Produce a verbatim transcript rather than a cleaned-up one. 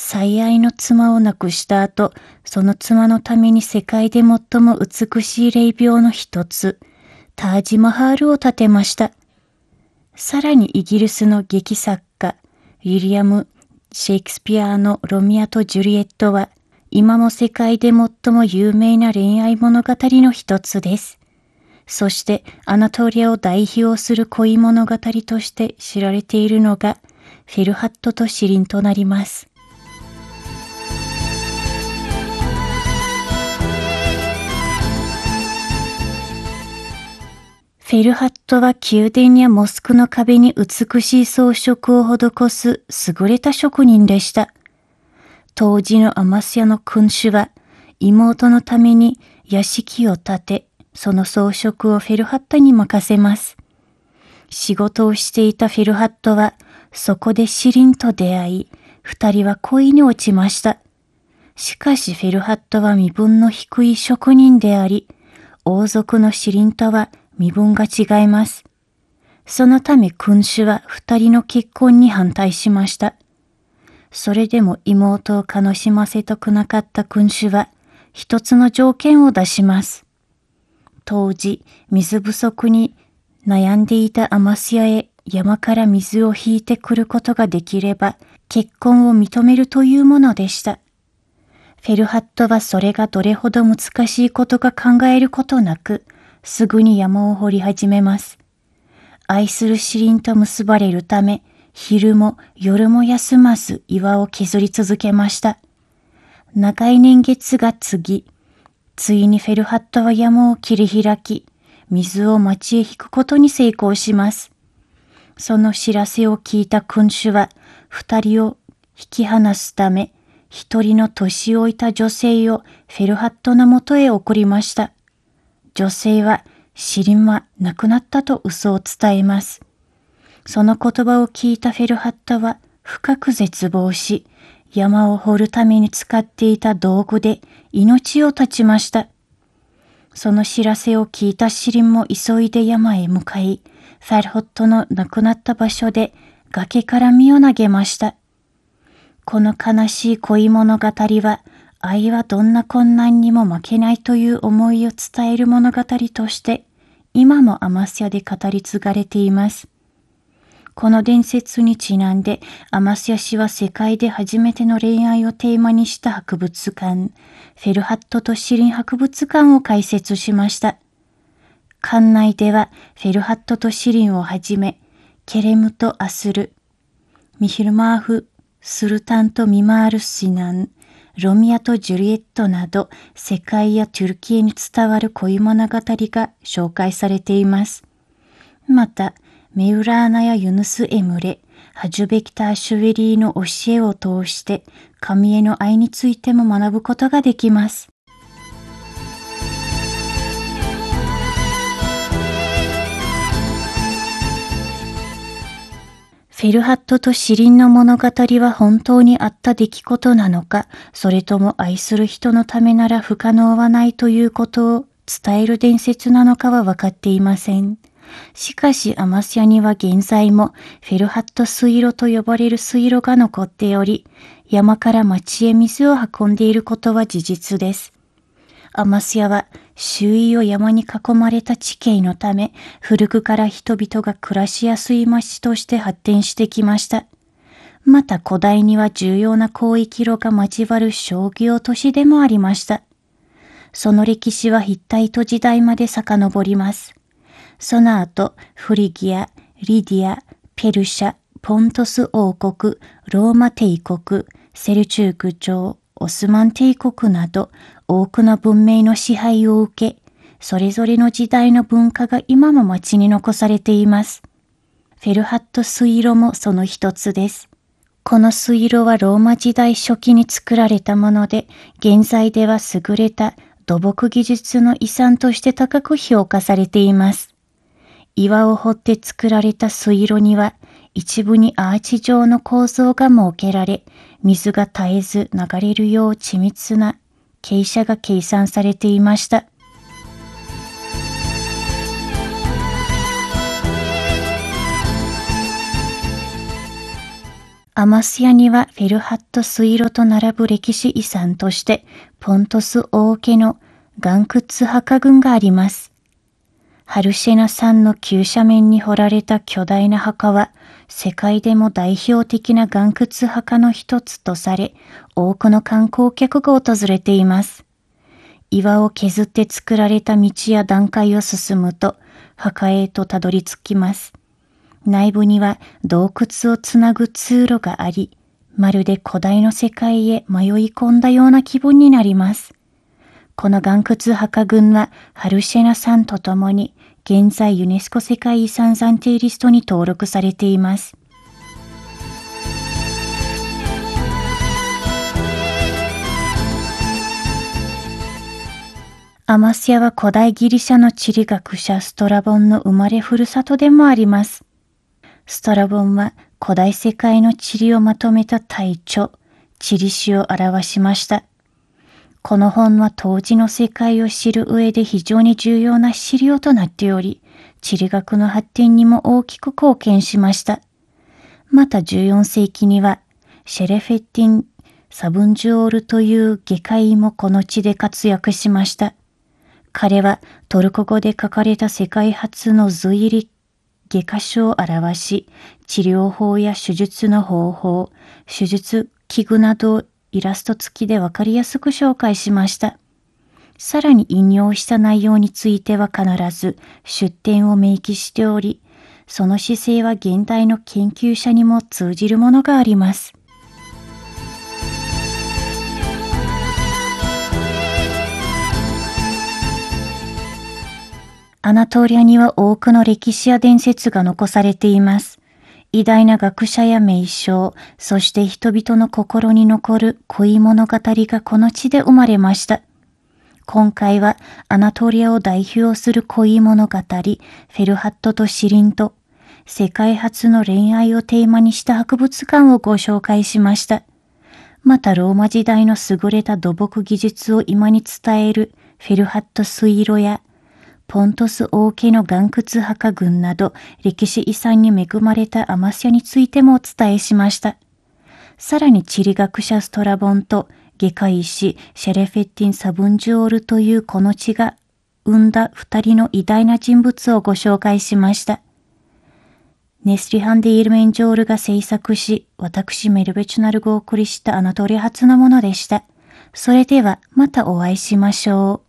最愛の妻を亡くした後、その妻のために世界で最も美しい霊廟の一つ、タージマハールを建てました。さらにイギリスの劇作家、ウィリアム・シェイクスピアのロミアとジュリエットは、今も世界で最も有名な恋愛物語の一つです。そしてアナトリアを代表する恋物語として知られているのが、フェルハットとシリンとなります。フェルハットは宮殿やモスクの壁に美しい装飾を施す優れた職人でした。当時のアマスヤの君主は妹のために屋敷を建て、その装飾をフェルハットに任せます。仕事をしていたフェルハットはそこでシリンと出会い、二人は恋に落ちました。しかしフェルハットは身分の低い職人であり、王族のシリンとは身分が違います。そのため君主は二人の結婚に反対しました。それでも妹を悲しませたくなかった君主は一つの条件を出します。当時水不足に悩んでいたアマスヤへ山から水を引いてくることができれば結婚を認めるというものでした。フェルハットはそれがどれほど難しいことか考えることなく、すぐに山を掘り始めます。愛するシリンと結ばれるため、昼も夜も休まず岩を削り続けました。長い年月が過ぎ、ついにフェルハットは山を切り開き、水を町へ引くことに成功します。その知らせを聞いた君主は、二人を引き離すため、一人の年老いた女性をフェルハットのもとへ送りました。女性はシリンは亡くなったと嘘を伝えます。その言葉を聞いたフェルハットは深く絶望し、山を掘るために使っていた道具で命を絶ちました。その知らせを聞いたシリンも急いで山へ向かい、フェルハットの亡くなった場所で崖から身を投げました。この悲しい恋物語は、愛はどんな困難にも負けないという思いを伝える物語として、今もアマスヤで語り継がれています。この伝説にちなんで、アマスヤ氏は世界で初めての恋愛をテーマにした博物館、フェルハットとシリン博物館を開設しました。館内では、フェルハットとシリンをはじめ、ケレムとアスル、ミヒルマーフ、スルタンとミマール・シナン、ロミアとジュリエットなど世界やトゥルキエに伝わる恋物語が紹介されています。また、メウラーナやユヌス・エムレ、ハジュベキター・シュウェリーの教えを通して神への愛についても学ぶことができます。フェルハットとシリンの物語は本当にあった出来事なのか、それとも愛する人のためなら不可能はないということを伝える伝説なのかは分かっていません。しかしアマスヤには現在もフェルハット水路と呼ばれる水路が残っており、山から町へ水を運んでいることは事実です。アマスヤは周囲を山に囲まれた地形のため、古くから人々が暮らしやすい町として発展してきました。また古代には重要な交易路が交わる商業都市でもありました。その歴史はヒッタイト時代まで遡ります。その後、フリギア、リディア、ペルシャ、ポントス王国、ローマ帝国、セルチューク朝、オスマン帝国など多くの文明の支配を受け、それぞれの時代の文化が今も町に残されています。フェルハット水路もその一つです。この水路はローマ時代初期に作られたもので、現在では優れた土木技術の遺産として高く評価されています。岩を掘って作られた水路には、一部にアーチ状の構造が設けられ、水が絶えず流れるよう緻密な傾斜が計算されていました。 アマスヤにはフェルハット水路と並ぶ歴史遺産として、ポントス王家の岩窟墓群があります。ハルシェナ山の急斜面に掘られた巨大な墓は、世界でも代表的な岩窟墓の一つとされ、多くの観光客が訪れています。岩を削って作られた道や段階を進むと、墓へとたどり着きます。内部には洞窟をつなぐ通路があり、まるで古代の世界へ迷い込んだような気分になります。この岩窟墓群はハルシェナ山とともに現在ユネスコ世界遺産暫定リストに登録されています。アマスヤは古代ギリシャの地理学者ストラボンの生まれふるさとでもあります。ストラボンは古代世界の地理をまとめた大著、地理史を表しました。この本は当時の世界を知る上で非常に重要な資料となっており、地理学の発展にも大きく貢献しました。またじゅうよん世紀には、シェレフェッティン・サブンジュオールという外科医もこの地で活躍しました。彼はトルコ語で書かれた世界初の随理外科書を表し、治療法や手術の方法、手術器具などをイラスト付きでわかりやすく紹介しました。さらに引用した内容については必ず出典を明記しており、その姿勢は現代の研究者にも通じるものがあります。アナトリアには多くの歴史や伝説が残されています。偉大な学者や名将、そして人々の心に残る恋物語がこの地で生まれました。今回はアナトリアを代表する恋物語、フェルハットとシリント、世界初の恋愛をテーマにした博物館をご紹介しました。またローマ時代の優れた土木技術を今に伝えるフェルハット水路やポントス王家の岩窟墓群など歴史遺産に恵まれたアマスヤについてもお伝えしました。さらに地理学者ストラボンと外科医師シェレフェッティン・サブンジュオールというこの地が生んだ二人の偉大な人物をご紹介しました。ネスリハン・ディールメンジョールが制作し、私メルベチュナルがお送りしたアナトリア発のものでした。それではまたお会いしましょう。